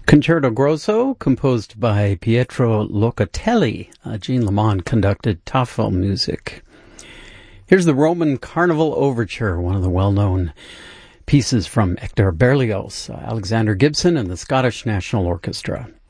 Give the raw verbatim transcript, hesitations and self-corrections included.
Concerto Grosso, composed by Pietro Locatelli. Uh, Jean Lamont conducted Tafel music. Here's the Roman Carnival Overture, one of the well-known pieces from Hector Berlioz, uh, Alexander Gibson and the Scottish National Orchestra.